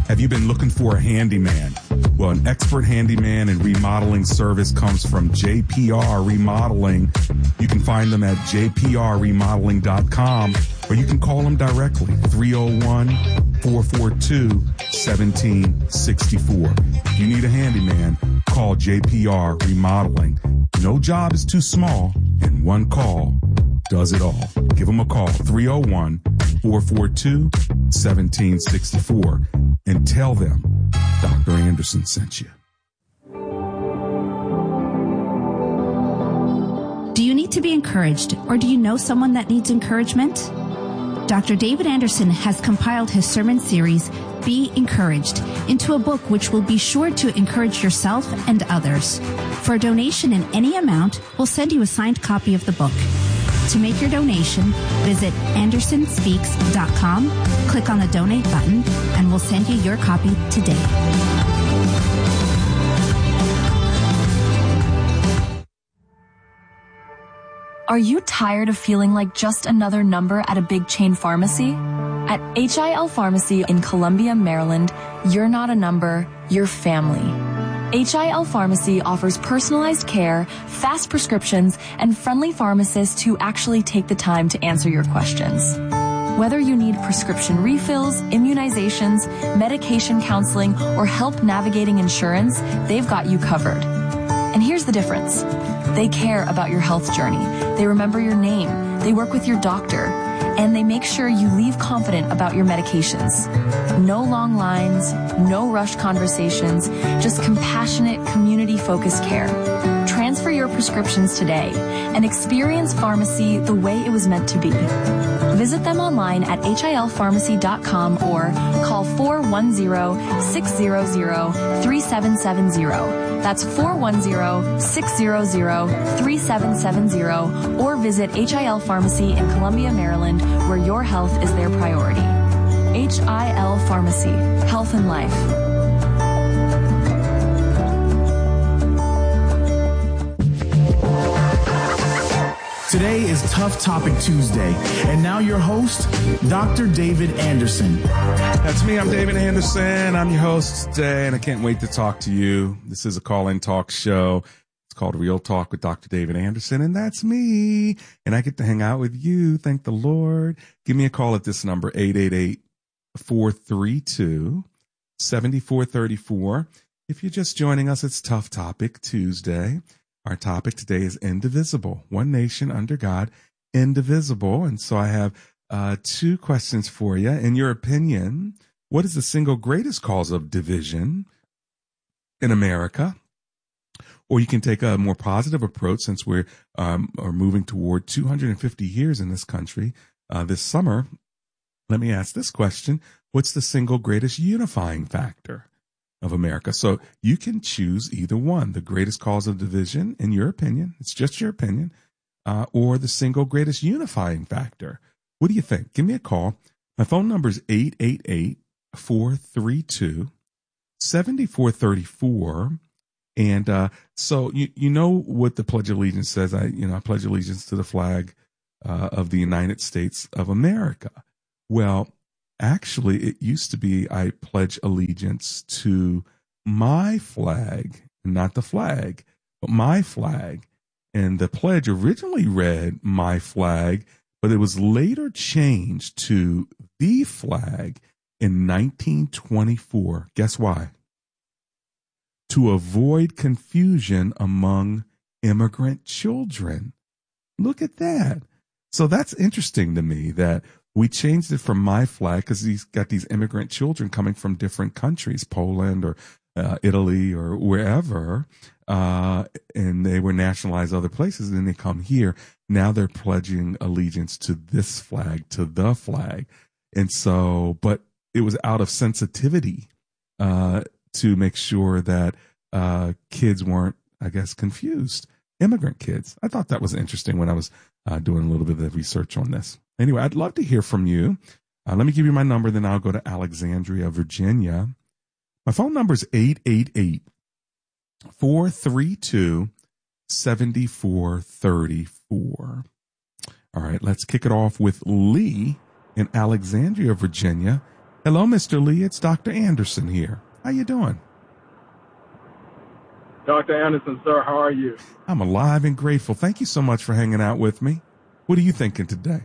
Have you been looking for a handyman? Well, an expert handyman and remodeling service comes from JPR Remodeling. You can find them at jprremodeling.com, or you can call them directly, 301-442-1764. If you need a handyman, call JPR Remodeling. No job is too small, and one call does it all. Give them a call, 301-442-1764, and tell them Dr. Anderson sent you. Do you need to be encouraged, or do you know someone that needs encouragement? Dr. David Anderson has compiled his sermon series, Be Encouraged, into a book which will be sure to encourage yourself and others. For a donation in any amount, we'll send you a signed copy of the book. To make your donation, visit andersonspeaks.com, click on the donate button, and we'll send you your copy today. Are you tired of feeling like just another number at a big chain pharmacy? At HIL Pharmacy in Columbia, Maryland, you're not a number, you're family. HIL Pharmacy offers personalized care, fast prescriptions, and friendly pharmacists who actually take the time to answer your questions. Whether you need prescription refills, immunizations, medication counseling, or help navigating insurance, they've got you covered. And here's the difference. They care about your health journey. They remember your name. They work with your doctor. And they make sure you leave confident about your medications. No long lines, no rushed conversations, just compassionate, community-focused care. Transfer your prescriptions today and experience pharmacy the way it was meant to be. Visit them online at hilpharmacy.com or call 410-600-3770. That's 410-600-3770, or visit HIL Pharmacy in Columbia, Maryland, where your health is their priority. HIL Pharmacy, health and life. Today is Tough Topic Tuesday, and now your host, Dr. David Anderson. That's me. I'm David Anderson. I'm your host today, and I can't wait to talk to you. This is a call-in talk show. It's called Real Talk with Dr. David Anderson, and that's me. And I get to hang out with you. Thank the Lord. Give me a call at this number, 888-432-7434. If you're just joining us, it's Tough Topic Tuesday. Our topic today is indivisible, one nation under God, indivisible. And so I have two questions for you. In your opinion, what is the single greatest cause of division in America? Or you can take a more positive approach, since we're are moving toward 250 years in this country this summer. Let me ask this question. What's the single greatest unifying factor of America? So you can choose either one, the greatest cause of division, in your opinion, it's just your opinion, or the single greatest unifying factor. What do you think? Give me a call. My phone number is 888-432-7434. And so you know what the Pledge of Allegiance says. I pledge allegiance to the flag of the United States of America. Well, actually, it used to be I pledge allegiance to my flag, not the flag, but my flag. And the pledge originally read my flag, but it was later changed to the flag in 1924. Guess why? To avoid confusion among immigrant children. Look at that. So that's interesting to me that we changed it from my flag because he's got these immigrant children coming from different countries, Poland or Italy or wherever, and they were nationalized other places, and then they come here. Now they're pledging allegiance to this flag, to the flag. And so, but it was out of sensitivity to make sure that kids weren't, I guess, confused. Immigrant kids. I thought that was interesting when I was doing a little bit of research on this. Anyway, I'd love to hear from you. Let me give you my number, then I'll go to Alexandria, Virginia. My phone number is 888-432-7434. All right, let's kick it off with Lee in Alexandria, Virginia. Hello, Mr. Lee. It's Dr. Anderson here. How you doing? Dr. Anderson, sir, how are you? I'm alive and grateful. Thank you so much for hanging out with me. What are you thinking today?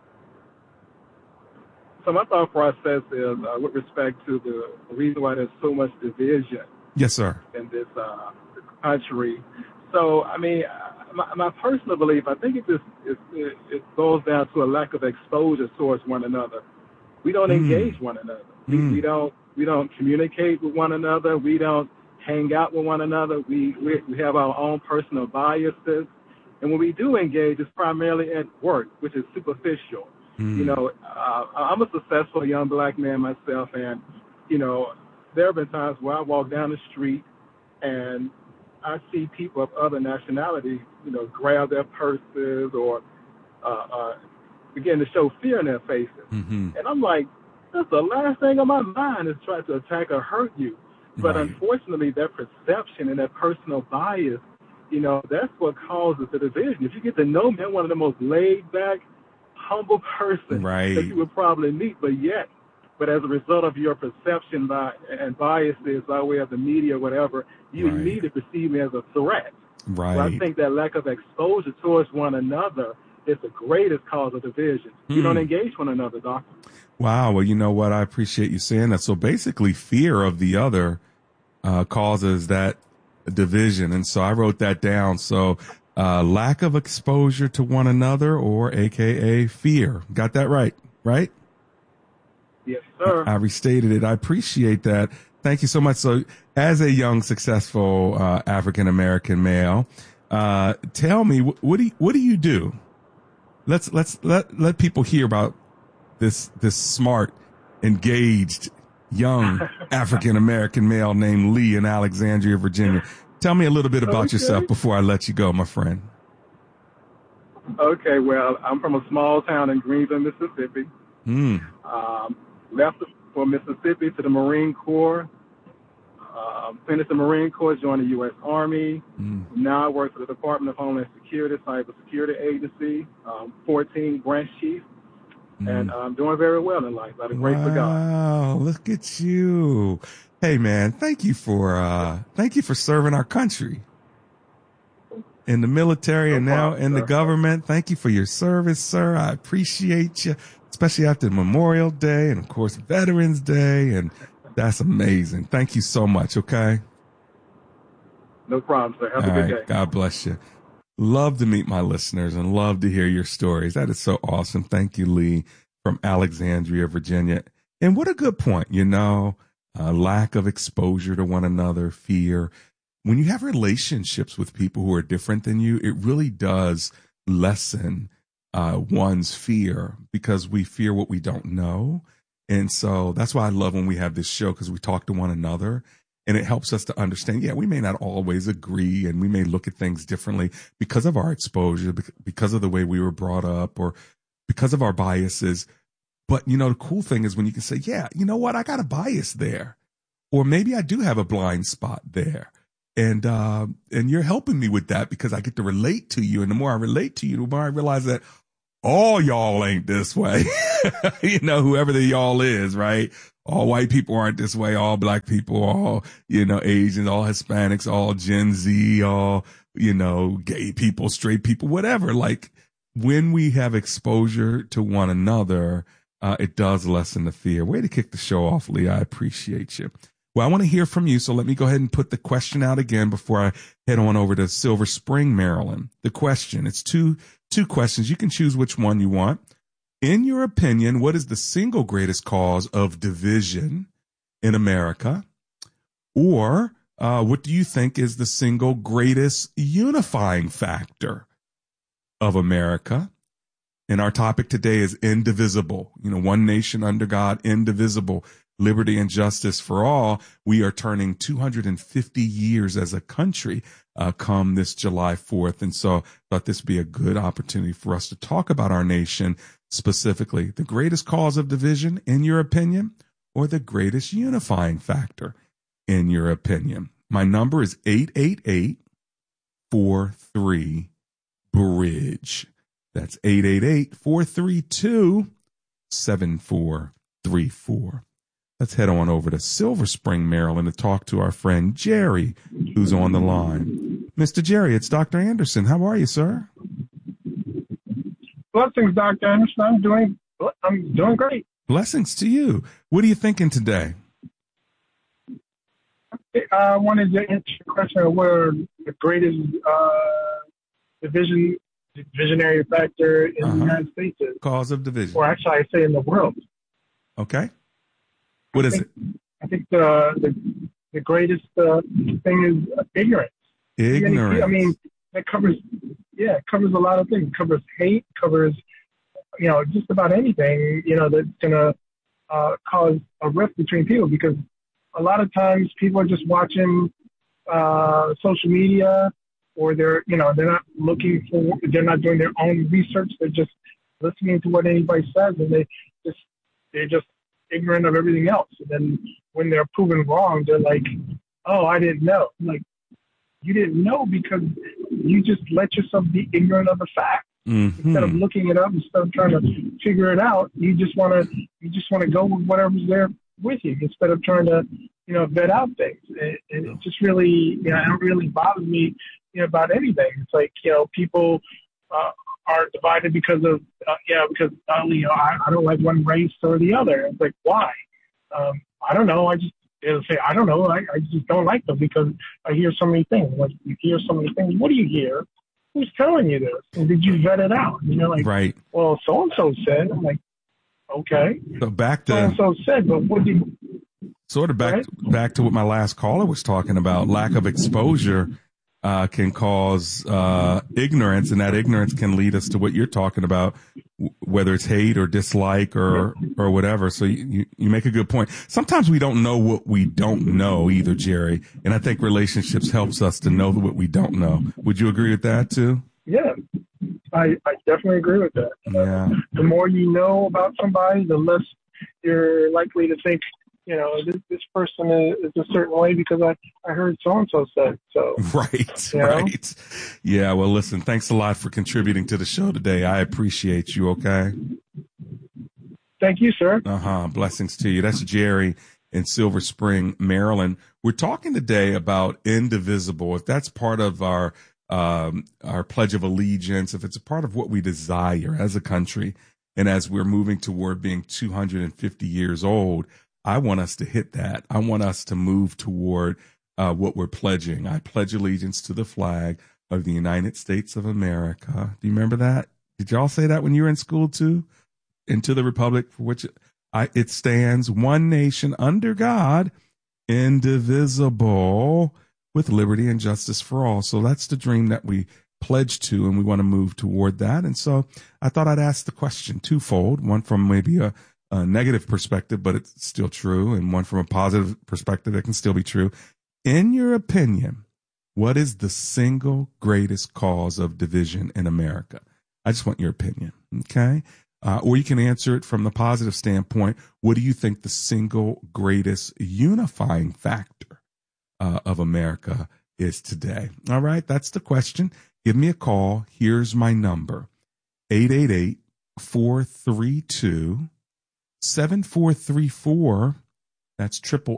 So my thought process is with respect to the reason why there's so much division. Yes, sir. In this country. So, I mean, my personal belief, I think it goes down to a lack of exposure towards one another. We don't engage one another. We don't communicate with one another. We don't hang out with one another. We have our own personal biases. And when we do engage, it's primarily at work, which is superficial. You know, I'm a successful young black man myself, and, you know, there have been times where I walk down the street and I see people of other nationalities, you know, grab their purses or begin to show fear in their faces. And I'm like, that's the last thing on my mind is try to attack or hurt you. But unfortunately, that perception and that personal bias, you know, that's what causes the division. If you get to know me, I'm one of the most laid-back, humble person that you would probably meet, but as a result of your perception and biases by way of the media or whatever, you immediately perceive me as a threat. So I think that lack of exposure towards one another is the greatest cause of division. You don't engage one another, doctor. Wow. Well, you know what? I appreciate you saying that. So basically, fear of the other causes that division. And so I wrote that down. So lack of exposure to one another, or AKA fear. Got that right? Yes, sir. I restated it. I appreciate that. Thank you so much. So as a young, successful African-American male, tell me, what do you do? Let people hear about this smart, engaged, young African-American male named Lee in Alexandria, Virginia. Tell me a little bit about yourself before I let you go, my friend. Okay, well, I'm from a small town in Greenville, Mississippi. Left for Mississippi to the Marine Corps. Finished the Marine Corps, joined the U.S. Army. Now I work for the Department of Homeland Security, Cybersecurity Agency, 14 branch chief. And I'm doing very well in life by the grace of God. Wow, look at you. Hey man, thank you for serving our country in the military and now in the government. Thank you for your service, sir. I appreciate you, especially after Memorial Day and of course Veterans Day, and that's amazing. Thank you so much. Okay. No problem, sir. Have a good day. God bless you. Love to meet my listeners and love to hear your stories. That is so awesome. Thank you, Lee, from Alexandria, Virginia. And what a good point, you know, lack of exposure to one another, fear. When you have relationships with people who are different than you, it really does lessen one's fear, because we fear what we don't know. And so that's why I love when we have this show, because we talk to one another. And it helps us to understand, we may not always agree, and we may look at things differently because of our exposure, because of the way we were brought up, or because of our biases. But, you know, the cool thing is when you can say, you know what, I got a bias there, or maybe I do have a blind spot there. And you're helping me with that because I get to relate to you. And the more I relate to you, the more I realize that all y'all ain't this way, you know, whoever the y'all is, right? All white people aren't this way. All black people, all, you know, Asians, all Hispanics, all Gen Z, all, you know, gay people, straight people, whatever. Like when we have exposure to one another, it does lessen the fear. Way to kick the show off, Lee. I appreciate you. Well, I want to hear from you. So let me go ahead and put the question out again before I head on over to Silver Spring, Maryland. The question, it's two questions. You can choose which one you want. In your opinion, what is the single greatest cause of division in America? Or what do you think is the single greatest unifying factor of America? And our topic today is indivisible. You know, one nation under God, indivisible, liberty and justice for all. We are turning 250 years as a country come this July 4th. And so I thought this would be a good opportunity for us to talk about our nation. Specifically, the greatest cause of division, in your opinion, or the greatest unifying factor, in your opinion? My number is 888-43-BRIDGE. That's 888-432-7434. Let's head on over to Silver Spring, Maryland to talk to our friend Jerry, who's on the line. Mr. Jerry, it's Dr. Anderson. How are you, sir? Blessings, Dr. Anderson. I'm doing great. Blessings to you. What are you thinking today? I wanted to answer the question of where the greatest divisionary factor in the United States is. Cause of division. Or actually, I say in the world. Okay. What is it? I think the greatest thing is ignorance. Ignorance. I mean, it covers a lot of things. It covers hate, covers, just about anything, that's going to cause a rift between people, because a lot of times people are just watching social media, or they're not they're not doing their own research. They're just listening to what anybody says, and they're just ignorant of everything else. And then when they're proven wrong, they're like, "Oh, I didn't know." Like, you didn't know because you just let yourself be ignorant of the fact. Mm-hmm. Instead of looking it up, instead of trying to figure it out, you just want to go with whatever's there with you, instead of trying to vet out things. It just really it really bothers me about anything. It's like people are divided because of I don't like one race or the other. It's like, why? I don't know. They'll say, I don't know. I just don't like them because I hear so many things. Like, you hear so many things. What do you hear? Who's telling you this? And did you vet it out? Like, right. Well, so-and-so said. I'm like, okay. So back to so-and-so said, but what did you... Sort of back to what my last caller was talking about. Lack of exposure can cause ignorance, and that ignorance can lead us to what you're talking about, whether it's hate or dislike or whatever. So you make a good point. Sometimes we don't know what we don't know either, Jerry, and I think relationships helps us to know what we don't know. Would you agree with that too? Yeah, I definitely agree with that. Yeah. The more you know about somebody, the less you're likely to think, this person is a certain way because I heard so-and-so said so. Right. Yeah, well, listen, thanks a lot for contributing to the show today. I appreciate you, okay? Thank you, sir. Blessings to you. That's Jerry in Silver Spring, Maryland. We're talking today about indivisible. If that's part of our Pledge of Allegiance, if it's a part of what we desire as a country, and as we're moving toward being 250 years old, I want us to hit that. I want us to move toward what we're pledging. I pledge allegiance to the flag of the United States of America. Do you remember that? Did y'all say that when you were in school too? And to the republic for which it stands, one nation under God, indivisible, with liberty and justice for all. So that's the dream that we pledge to, and we want to move toward that. And so I thought I'd ask the question twofold, one from maybe a negative perspective, but it's still true, and one from a positive perspective that can still be true. In your opinion, what is the single greatest cause of division in America? I just want your opinion, okay? Or you can answer it from the positive standpoint. What do you think the single greatest unifying factor of America is today? All right, that's the question. Give me a call. Here's my number, 888-432 7434. That's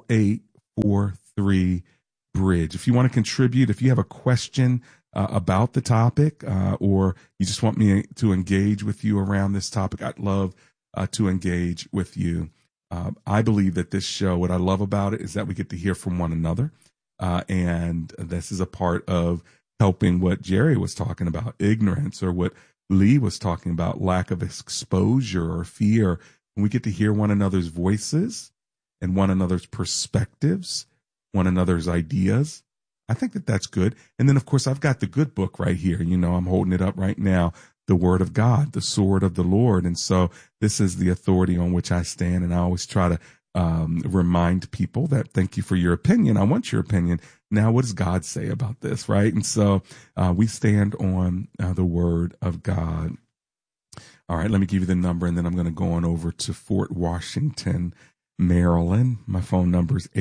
888-43-BRIDGE. If you want to contribute, if you have a question about the topic, or you just want me to engage with you around this topic, I'd love to engage with you. I believe that this show, what I love about it is that we get to hear from one another. And this is a part of helping what Jerry was talking about, ignorance, or what Lee was talking about, lack of exposure or fear. And we get to hear one another's voices and one another's perspectives, one another's ideas. I think that that's good. And then, of course, I've got the good book right here. I'm holding it up right now, the Word of God, the sword of the Lord. And so this is the authority on which I stand. And I always try to remind people that thank you for your opinion. I want your opinion. Now, what does God say about this, right? And so we stand on the Word of God. All right, let me give you the number, and then I'm going to go on over to Fort Washington, Maryland. My phone number is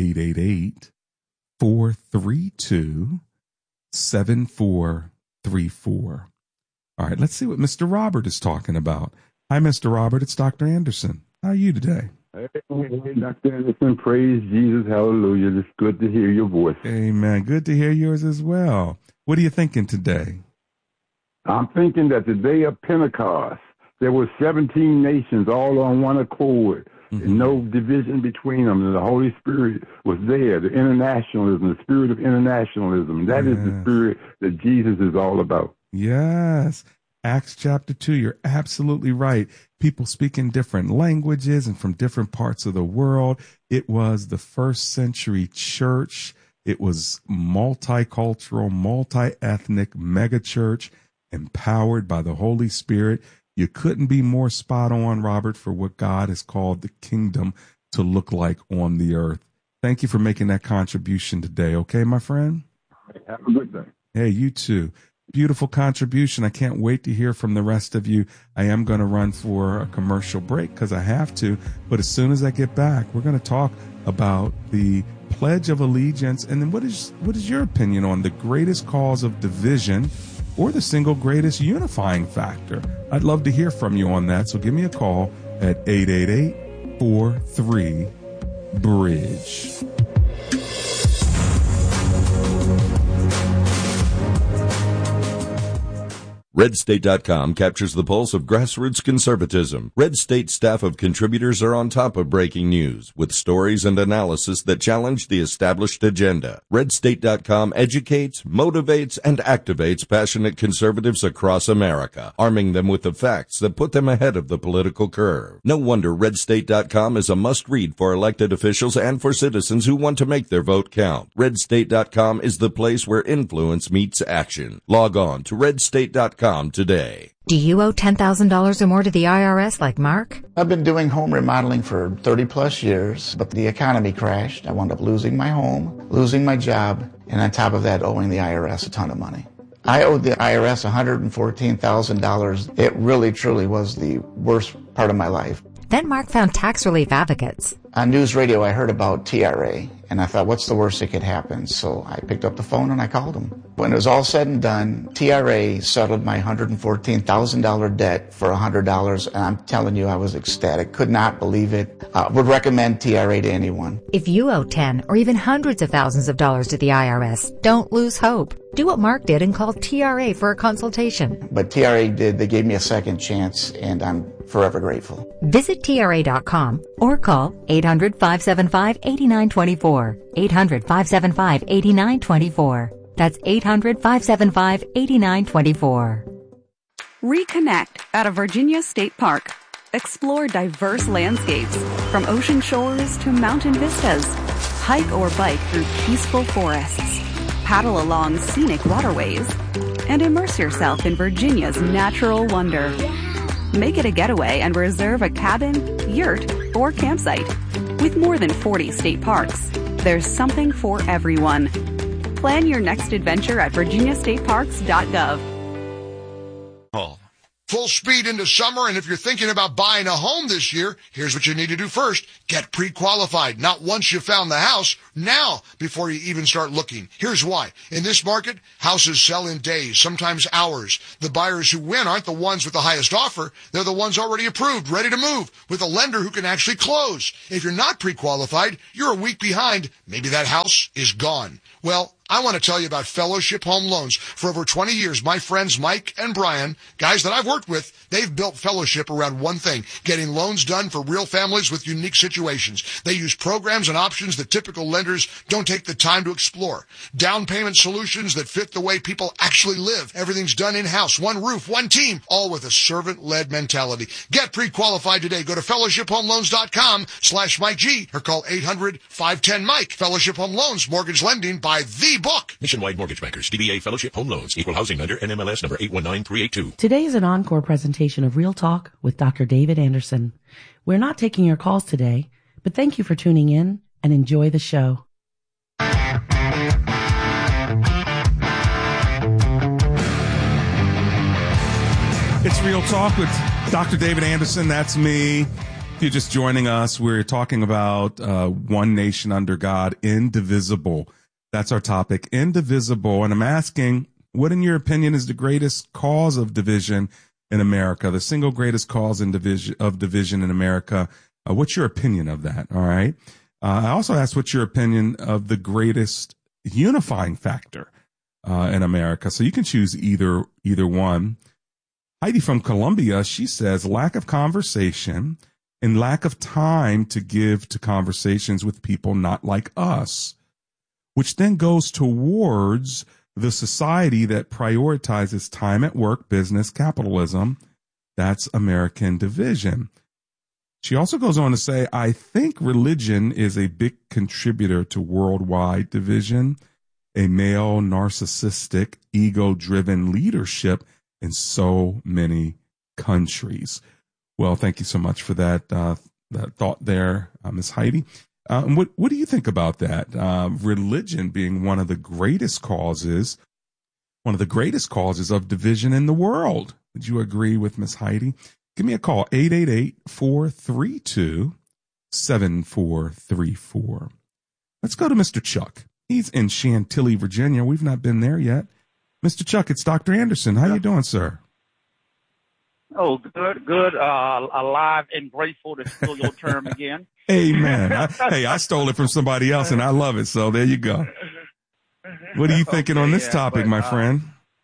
888-432-7434. All right, let's see what Mr. Robert is talking about. Hi, Mr. Robert. It's Dr. Anderson. How are you today? Hey, Dr. Anderson, praise Jesus, hallelujah. It's good to hear your voice. Amen. Good to hear yours as well. What are you thinking today? I'm thinking that the day of Pentecost, there were 17 nations all on one accord, and no division between them, and the Holy Spirit was there, the internationalism, the spirit of internationalism. That is the spirit that Jesus is all about. Yes. Acts chapter 2, you're absolutely right. People speak in different languages and from different parts of the world. It was the first century church. It was multicultural, multi-ethnic mega church, empowered by the Holy Spirit. You couldn't be more spot on, Robert, for what God has called the kingdom to look like on the earth. Thank you for making that contribution today. Okay, my friend? Have a good day. Hey, you too. Beautiful contribution. I can't wait to hear from the rest of you. I am going to run for a commercial break because I have to. But as soon as I get back, we're going to talk about the Pledge of Allegiance. And then what is your opinion on the greatest cause of division or the single greatest unifying factor? I'd love to hear from you on that. So give me a call at 888-43-BRIDGE. RedState.com captures the pulse of grassroots conservatism. Red State staff of contributors are on top of breaking news with stories and analysis that challenge the established agenda. RedState.com educates, motivates, and activates passionate conservatives across America, arming them with the facts that put them ahead of the political curve. No wonder RedState.com is a must-read for elected officials and for citizens who want to make their vote count. RedState.com is the place where influence meets action. Log on to RedState.com today. Do you owe $10,000 or more to the IRS like Mark? I've been doing home remodeling for 30 plus years, but the economy crashed. I wound up losing my home, losing my job, and on top of that, owing the IRS a ton of money. I owed the IRS $114,000. It really, truly was the worst part of my life. Then Mark found tax relief advocates. On news radio, I heard about TRA, and I thought, what's the worst that could happen? So I picked up the phone and I called them. When it was all said and done, TRA settled my $114,000 debt for $100, and I'm telling you, I was ecstatic. Could not believe it. Would recommend TRA to anyone. If you owe 10 or even hundreds of thousands of dollars to the IRS, don't lose hope. Do what Mark did and call TRA for a consultation. But TRA did. They gave me a second chance, and I'm forever grateful. Visit TRA.com or call 800-575-8924. 800-575-8924. That's 800-575-8924. Reconnect at a Virginia State Park. Explore diverse landscapes from ocean shores to mountain vistas. Hike or bike through peaceful forests. Paddle along scenic waterways. And immerse yourself in Virginia's natural wonder. Make it a getaway and reserve a cabin, yurt, or campsite. With more than 40 state parks, there's something for everyone. Plan your next adventure at virginiastateparks.gov. Full speed into summer, and if you're thinking about buying a home this year, here's what you need to do first. Get pre-qualified. Not once you found the house, now before you even start looking. Here's why. In this market, houses sell in days, sometimes hours. The buyers who win aren't the ones with the highest offer. They're the ones already approved, ready to move, with a lender who can actually close. If you're not pre-qualified, you're a week behind. Maybe that house is gone. Well, I want to tell you about Fellowship Home Loans. For over 20 years, my friends Mike and Brian, guys that I've worked with, they've built Fellowship around one thing, getting loans done for real families with unique situations. They use programs and options that typical lenders don't take the time to explore. Down payment solutions that fit the way people actually live. Everything's done in-house, one roof, one team, all with a servant-led mentality. Get pre-qualified today. Go to fellowshiphomeloans.com/Mike G or call 800-510-MIKE. Fellowship Home Loans, mortgage lending by the book. Nationwide Mortgage Bankers, DBA Fellowship Home Loans, Equal Housing Lender, NMLS number 819382. Today is an encore presentation of Real Talk with Dr. David Anderson. We're not taking your calls today, but thank you for tuning in and enjoy the show. It's Real Talk with Dr. David Anderson. That's me. If you're just joining us, we're talking about one nation under God, indivisible. That's our topic, indivisible. And I'm asking, what in your opinion is the greatest cause of division in America? The single greatest cause of division in America. What's your opinion of that? All right. I also asked what's your opinion of the greatest unifying factor in America. So you can choose either one. Heidi from Columbia, she says lack of conversation and lack of time to give to conversations with people not like us, which then goes towards the society that prioritizes time at work, business, capitalism. That's American division. She also goes on to say, I think religion is a big contributor to worldwide division, a male, narcissistic, ego-driven leadership in so many countries. Well, thank you so much for that thought there, Ms. Heidi. What do you think about that? Religion being one of the greatest causes of division in the world. Would you agree with Ms. Heidi? Give me a call, 888-432-7434. Let's go to Mr. Chuck. He's in Chantilly, Virginia. We've not been there yet. Mr. Chuck, it's Dr. Anderson. How you doing, sir? Oh, good. Alive and grateful to steal your term again. Amen. I stole it from somebody else, and I love it. So there you go. What are you thinking on this topic, my friend?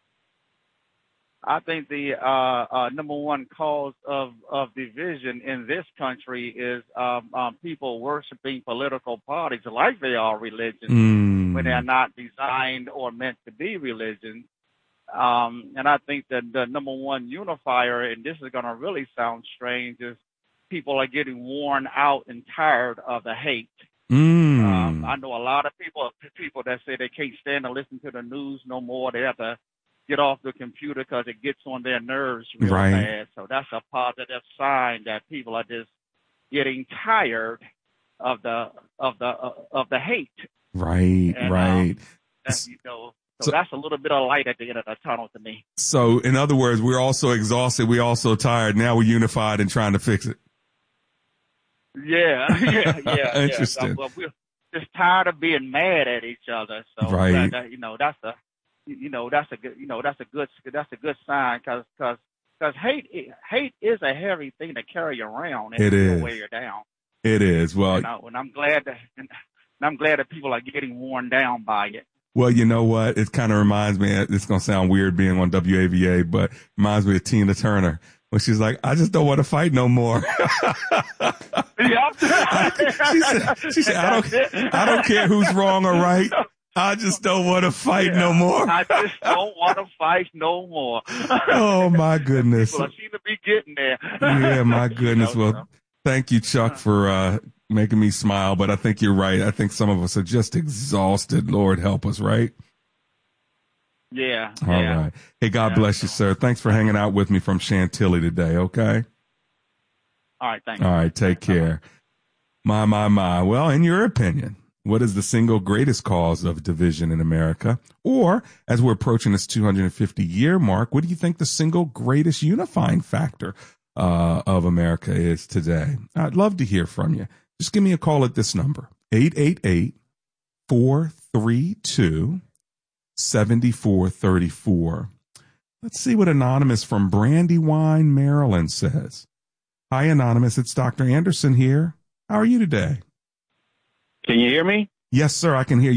I think the number one cause of division in this country is people worshiping political parties like they are religions when they're not designed or meant to be religions. And I think that the number one unifier, and this is going to really sound strange, is people are getting worn out and tired of the hate. I know a lot of people that say they can't stand to listen to the news no more. They have to get off the computer because it gets on their nerves real bad. So that's a positive sign that people are just getting tired of the hate. Right, and, right. So that's a little bit of light at the end of the tunnel to me. So in other words, we're also exhausted. We're also tired. Now we're unified and trying to fix it. Yeah. Interesting. So, we're just tired of being mad at each other. So right. That's a good sign because hate is a heavy thing to carry around and it is. Weigh you down. It is. Well, and I'm glad that people are getting worn down by it. Well, you know what? It kind of reminds me, it's going to sound weird being on WAVA, but it reminds me of Tina Turner when she's like, I just don't want to fight no more. she said, I don't care who's wrong or right. I just don't want to fight no more. I just don't want to fight no more. Oh, my goodness. People seem to be getting there. Yeah, my goodness. Well, thank you, Chuck, for making me smile, but I think you're right. I think some of us are just exhausted. Lord help us, right? Yeah. All right. Hey, God bless you, sir. Thanks for hanging out with me from Chantilly today, okay? All right, thanks. All right, take care. My. Well, in your opinion, what is the single greatest cause of division in America? Or, as we're approaching this 250-year mark, what do you think the single greatest unifying factor of America is today? I'd love to hear from you. Just give me a call at this number, 888-432-7434. Let's see what Anonymous from Brandywine, Maryland says. Hi, Anonymous. It's Dr. Anderson here. How are you today? Can you hear me? Yes, sir. I can hear you.